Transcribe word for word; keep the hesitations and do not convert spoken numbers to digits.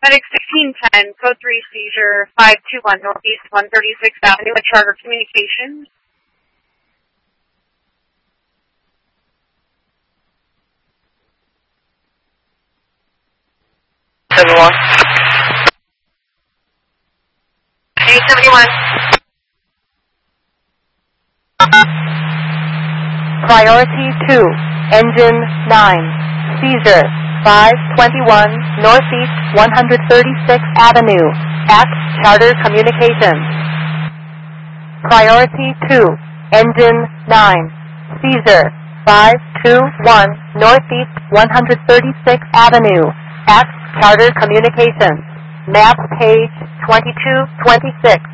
Medic sixteen ten, code three seizure, five two one Northeast one thirty-sixth Avenue at Charter Communications. seventy-one. eight seventy-one. Priority two, engine nine, seizure, five twenty-one Northeast one thirty-sixth Avenue, at Charter Communications. Priority two, engine nine, seizure, five twenty-one Northeast one thirty-sixth Avenue, at Charter Communications. Map page twenty-two twenty-six.